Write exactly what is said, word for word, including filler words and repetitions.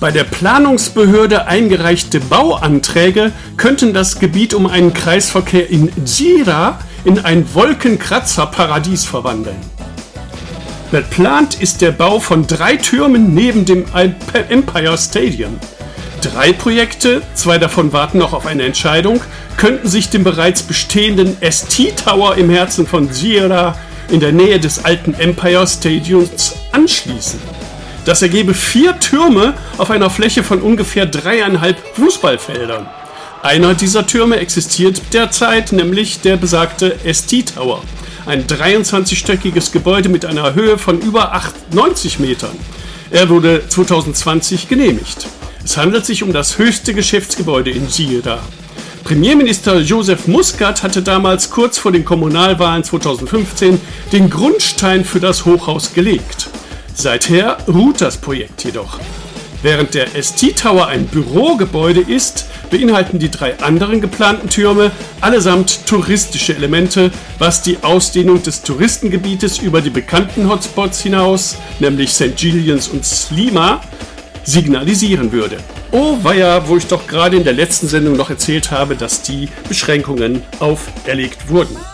Bei der Planungsbehörde eingereichte Bauanträge könnten das Gebiet um einen Kreisverkehr in Gera in ein Wolkenkratzer-Paradies verwandeln. Geplant ist der Bau von drei Türmen neben dem Empire Stadium. Drei Projekte, zwei davon warten noch auf eine Entscheidung, könnten sich dem bereits bestehenden S T-Tower im Herzen von Gera in der Nähe des alten Empire Stadiums anschließen. Das ergebe vier Türme auf einer Fläche von ungefähr dreieinhalb Fußballfeldern. Einer dieser Türme existiert derzeit, nämlich der besagte S T-Tower. Ein dreiundzwanzigstöckiges Gebäude mit einer Höhe von über neunzig Metern. Er wurde zwanzig zwanzig genehmigt. Es handelt sich um das höchste Geschäftsgebäude in Gera. Premierminister Joseph Muscat hatte damals kurz vor den Kommunalwahlen zwanzig fünfzehn den Grundstein für das Hochhaus gelegt. Seither ruht das Projekt jedoch. Während der S T-Tower ein Bürogebäude ist, beinhalten die drei anderen geplanten Türme allesamt touristische Elemente, was die Ausdehnung des Touristengebietes über die bekannten Hotspots hinaus, nämlich Sankt Gillians und Sliema, signalisieren würde. Oh weia, wo ich doch gerade in der letzten Sendung noch erzählt habe, dass die Beschränkungen auferlegt wurden.